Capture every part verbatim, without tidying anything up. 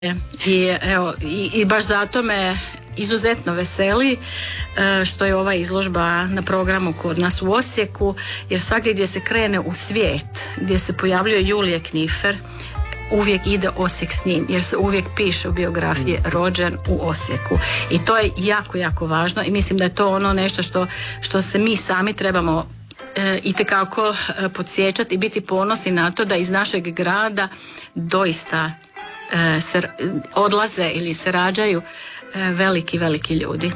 I, evo, i, i baš zato me izuzetno veseli što je ova izložba na programu kod nas u Osijeku, jer svakdje gdje se krene u svijet, gdje se pojavljuje Julije Knifer, uvijek ide Osijek s njim, jer se uvijek piše u biografiji rođen u Osijeku. I to je jako, jako važno i mislim da je to ono nešto što, što se mi sami trebamo e, itekako e, podsjećati i biti ponosni na to da iz našeg grada doista e, se odlaze ili se rađaju e, veliki, veliki ljudi.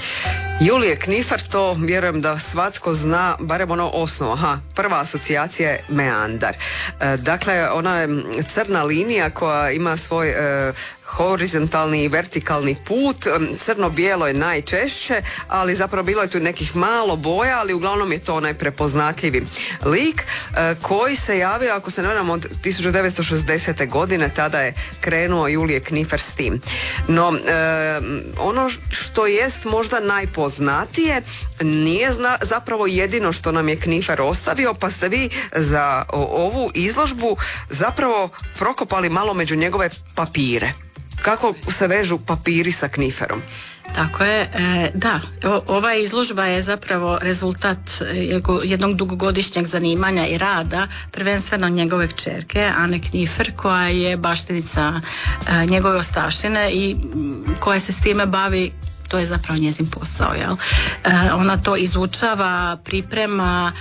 Julije Knifer, to vjerujem da svatko zna, barem ono osnova. Aha, prva asocijacija je meandar. E, dakle, ona je crna linija koja ima svoj e, horizontalni i vertikalni put, crno-bijelo je najčešće, ali zapravo bilo je tu nekih malo boja, ali uglavnom je to onaj prepoznatljivi lik e, koji se javio, ako se ne varam, od tisuću devetsto šezdesete godine, tada je krenuo Julije Knifer s tim. No, e, ono što jest možda najpoznatije, nije zna, zapravo jedino što nam je Knifer ostavio, pa ste vi za o, ovu izložbu zapravo prokopali malo među njegove papire. Kako se vežu papiri sa Kniferom? Tako je, e, da, o, ova izložba je zapravo rezultat jednog dugogodišnjeg zanimanja i rada, prvenstveno njegove kćerke Ane Knifer, koja je baštenica e, njegove ostavštine i koja se s time bavi. To je zapravo njezin posao, jel? E, ona to izučava, priprema,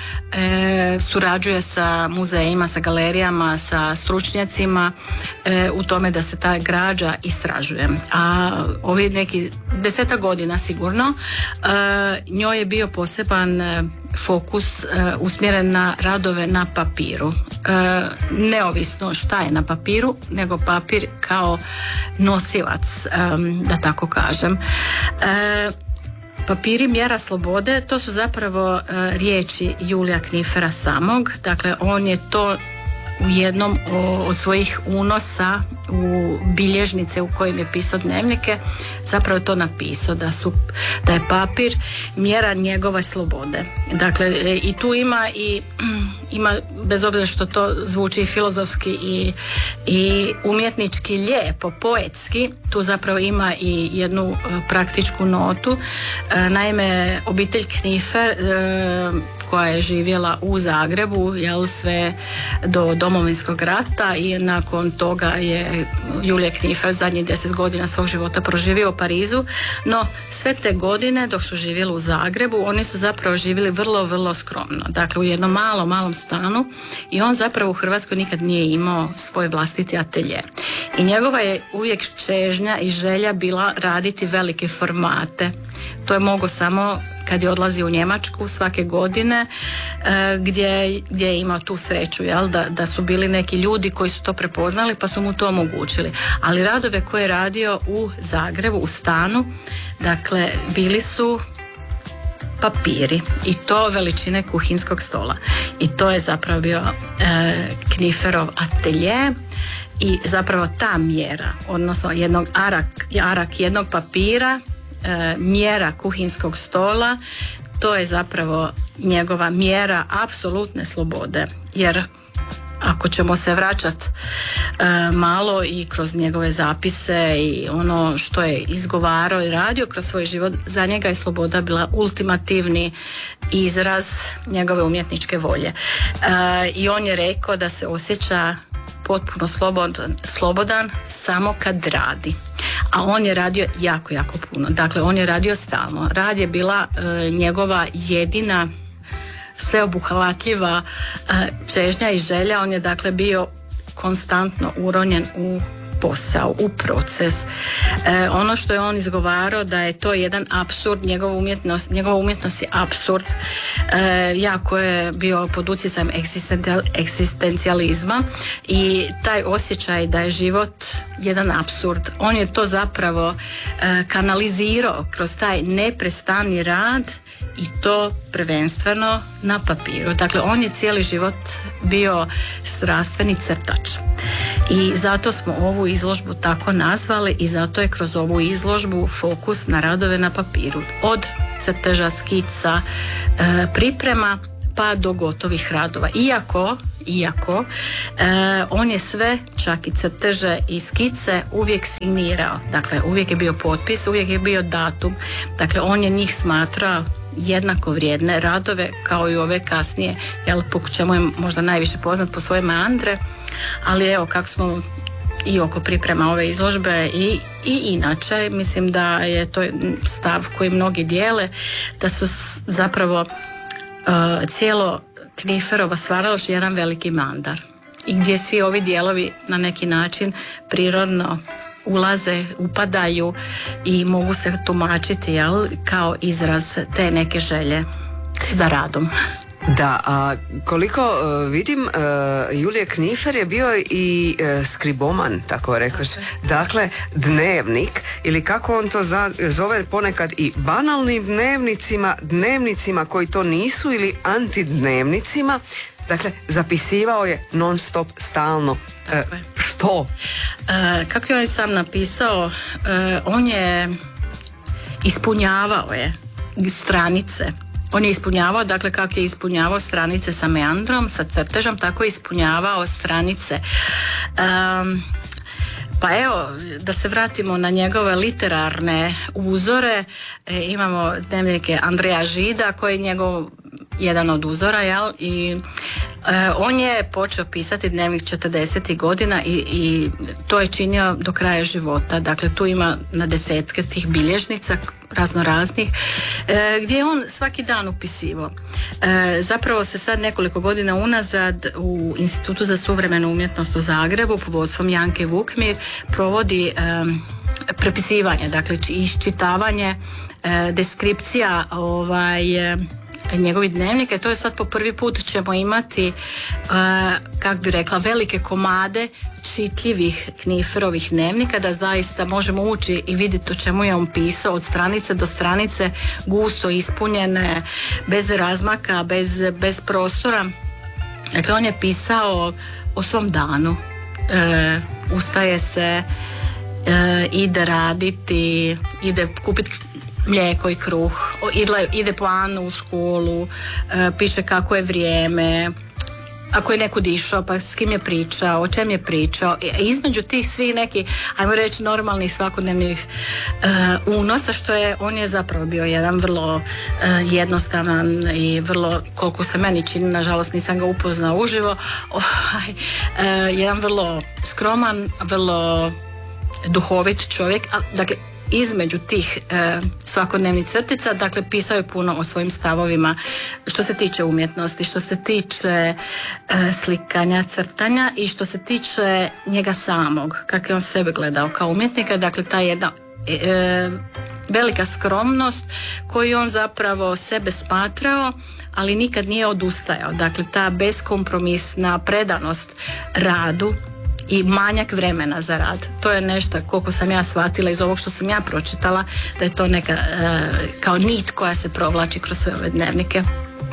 e, surađuje sa muzejima, sa galerijama, sa stručnjacima e, u tome da se ta građa istražuje. A ovi neki desetak godina sigurno e, njoj je bio poseban e, fokus e, usmjeren na radove na papiru. E, neovisno šta je na papiru, nego papir kao nosilac, e, da tako kažem. E, papiri mjera slobode, to su zapravo e, riječi Julija Knifera samog. Dakle, on je to u jednom od svojih unosa u bilježnice u kojim je pisao dnevnike, zapravo je to napisao da, su, da je papir mjera njegove slobode. Dakle, i tu ima i ima, bez obzira što to zvuči filozofski i, i umjetnički lijepo, poetski, tu zapravo ima i jednu praktičku notu. Naime, obitelj Knifer koja je živjela u Zagrebu, jel, sve do Domovinskog rata i nakon toga je Julije Knifer zadnjih deset godina svog života proživio u Parizu, no sve te godine dok su živjeli u Zagrebu, oni su zapravo živjeli vrlo, vrlo skromno, dakle u jednom malom, malom stanu i on zapravo u Hrvatskoj nikad nije imao svoj vlastiti atelje. I njegova je uvijek čežnja i želja bila raditi velike formate. To je mogao samo kad je odlazio u Njemačku svake godine, e, gdje, gdje je imao tu sreću, jel, da, da su bili neki ljudi koji su to prepoznali pa su mu to omogućili. Ali radove koje je radio u Zagrebu, u stanu, dakle, bili su papiri i to veličine kuhinskog stola. I to je zapravo bio e, Kniferov atelje. I zapravo ta mjera, odnosno jednog arak, arak jednog papira, e, mjera kuhinskog stola, to je zapravo njegova mjera apsolutne slobode. Jer ako ćemo se vraćati e, malo i kroz njegove zapise i ono što je izgovarao i radio kroz svoj život, za njega je sloboda bila ultimativni izraz njegove umjetničke volje. E, I on je rekao da se osjeća potpuno slobodan, slobodan samo kad radi. A on je radio jako, jako puno. Dakle, on je radio stalno. Rad je bila e, njegova jedina sveobuhvatljiva e, čežnja i želja. On je dakle bio konstantno uronjen u posao, u proces. E, ono što je on izgovarao da je to jedan apsurd, njegova umjetnost, njegova umjetnost je apsurd. E, jako je bio pod utjecajem egzistencijalizma i taj osjećaj da je život jedan apsurd. On je to zapravo e, kanalizirao kroz taj neprestani rad i to prvenstveno na papiru. Dakle, on je cijeli život bio strastveni crtač. I zato smo ovu izložbu tako nazvali i zato je kroz ovu izložbu fokus na radove na papiru. Od crteža, skica, e, priprema pa do gotovih radova. Iako, iako e, on je sve, čak i crteže i skice uvijek signirao. Dakle, uvijek je bio potpis, uvijek je bio datum. Dakle, on je njih smatrao jednako vrijedne radove kao i ove kasnije, jel, po čemu je možda najviše poznat po svoje meandre, ali evo kako smo i oko priprema ove izložbe i, i inače, mislim da je to stav koji mnogi dijele, da su zapravo uh, cijelo Kniferovo stvaralaštvo jedan veliki meandar i gdje svi ovi dijelovi na neki način prirodno ulaze, upadaju i mogu se tumačiti, jel, kao izraz te neke želje za radom. Da, a koliko uh, vidim, uh, Julije Knifer je bio i uh, skriboman, tako rekaš. Dakle, dnevnik, ili kako on to za, zove ponekad i banalnim dnevnicima, dnevnicima koji to nisu ili antidnevnicima. Dakle, zapisivao je non stop, stalno. E, što? E, kako je on sam napisao, e, on je ispunjavao je stranice. On je ispunjavao, dakle kako je ispunjavao stranice sa meandrom, sa crtežom, tako je ispunjavao stranice. E, pa evo, da se vratimo na njegove literarne uzore, e, imamo dnevnike Andreja Žida koji je njegov jedan od uzora, jel? I e, on je počeo pisati dnevnik četrdesetih godina i, i to je činio do kraja života. Dakle, tu ima na desetke tih bilježnica razno raznih, e, gdje je on svaki dan upisivao. E, zapravo se sad nekoliko godina unazad u Institutu za suvremenu umjetnost u Zagrebu pod vodstvom Janke Vukmir provodi e, prepisivanje, dakle iščitavanje e, deskripcija ovaj, e, njegovi dnevnike. To je sad po prvi put ćemo imati, uh, kako bi rekla, velike komade čitljivih Kniferovih dnevnika, da zaista možemo ući i vidjeti o čemu je on pisao od stranice do stranice, gusto ispunjene, bez razmaka, bez, bez prostora. Dakle, on je pisao o svom danu. E, ustaje se, e, ide raditi, ide kupiti mlijeko i kruh, ide, ide po Anu u školu, e, piše kako je vrijeme, ako je nekud išao, pa s kim je pričao, o čem je pričao. I između tih svih nekih, ajmo reći, normalnih svakodnevnih e, unosa, što je, on je zapravo bio jedan vrlo e, jednostavan i vrlo, koliko se meni čini, nažalost nisam ga upoznao uživo, ovaj, e, jedan vrlo skroman, vrlo duhovit čovjek, a, dakle, između tih e, svakodnevnih crtica, dakle pisao je puno o svojim stavovima što se tiče umjetnosti, što se tiče e, slikanja, crtanja i što se tiče njega samog, kako je on sebe gledao kao umjetnika. Dakle, ta jedna e, velika skromnost koju on zapravo sebe smatrao, ali nikad nije odustajao. Dakle, ta beskompromisna predanost radu i manjak vremena za rad. To je nešto, koliko sam ja shvatila iz ovog što sam ja pročitala, da je to neka e, kao nit koja se provlači kroz sve ove dnevnike.